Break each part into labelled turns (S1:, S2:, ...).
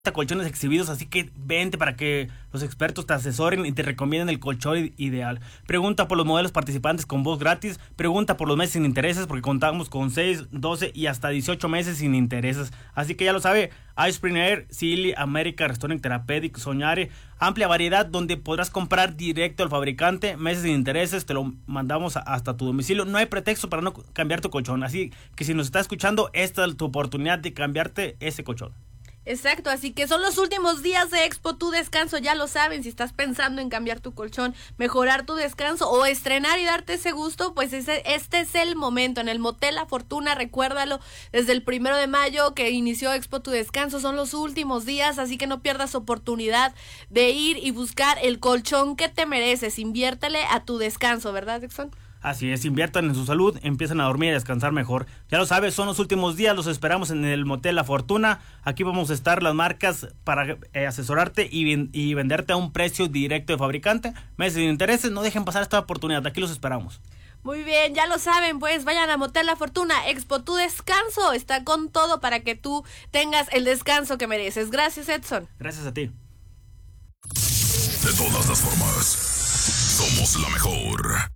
S1: colchones exhibidos, así que vente para que los expertos te asesoren y te recomienden el colchón ideal. Pregunta por los modelos participantes con voz gratis, pregunta por los meses sin intereses, porque contamos con 6, 12 y hasta 18 meses sin intereses. Así que ya lo sabe, iSpring Air, Silly, América, Restaurant Therapeutic, Soñare, amplia variedad donde podrás comprar directo al fabricante, meses sin intereses, te lo mandamos hasta tu domicilio. No hay pretexto para no cambiar tu colchón, así que si nos está escuchando, esta es tu oportunidad de cambiarte ese colchón.
S2: Exacto, así que son los últimos días de Expo Tu Descanso, ya lo saben. Si estás pensando en cambiar tu colchón, mejorar tu descanso o estrenar y darte ese gusto, pues este es el momento. En el Motel La Fortuna, recuérdalo, desde el 1 de mayo que inició Expo Tu Descanso, son los últimos días, así que no pierdas oportunidad de ir y buscar el colchón que te mereces. Inviértele a tu descanso, ¿verdad, Dixon?
S1: Así es, inviertan en su salud, empiezan a dormir y a descansar mejor. Ya lo sabes, son los últimos días, los esperamos en el Motel La Fortuna. Aquí vamos a estar las marcas para asesorarte y venderte a un precio directo de fabricante. Meses sin intereses, no dejen pasar esta oportunidad, aquí los esperamos.
S2: Muy bien, ya lo saben, pues vayan a Motel La Fortuna. Expo Tu Descanso está con todo para que tú tengas el descanso que mereces. Gracias, Edson.
S1: Gracias a ti.
S3: De todas las formas, somos la mejor.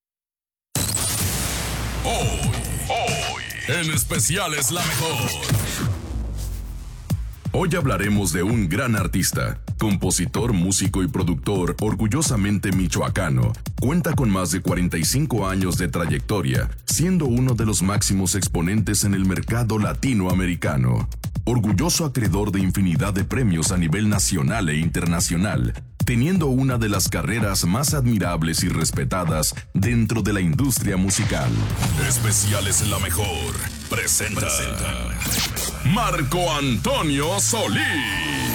S3: Hoy, en especial es la mejor. Hoy hablaremos de un gran artista, compositor, músico y productor orgullosamente michoacano. Cuenta con más de 45 años de trayectoria, siendo uno de los máximos exponentes en el mercado latinoamericano. Orgulloso acreedor de infinidad de premios a nivel nacional e internacional, teniendo una de las carreras más admirables y respetadas dentro de la industria musical. Especiales en la mejor. Presenta Marco Antonio Solís.